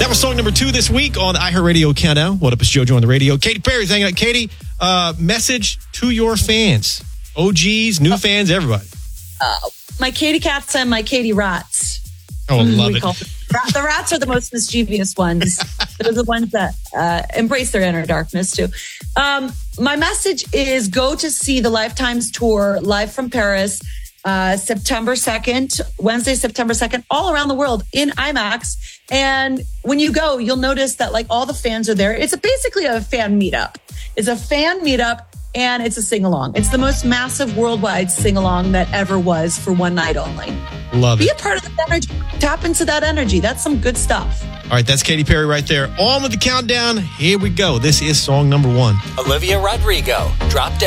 Time for song number 2 this week on the iHeartRadio Countdown. What up, it's JoJo on the radio. Katy Perry's hanging out. Katy, message to your fans. OGs, new fans, everybody. My Katy cats and my Katy rats. Oh, love it. The rats are the most mischievous ones. They're the ones that embrace their inner darkness, too. My message is go to see the Lifetimes tour live from Paris, September 2nd, Wednesday, September 2nd, all around the world in IMAX. And when you go, you'll notice that like all the fans are there. It's basically a fan meetup. It's a fan meetup and it's a sing-along. It's the most massive worldwide sing-along that ever was for one night only. Love it. Be a part of that energy. Tap into that energy. That's some good stuff. All right, that's Katy Perry right there. On with the countdown. Here we go. This is song number 1. Olivia Rodrigo, Drop Dead.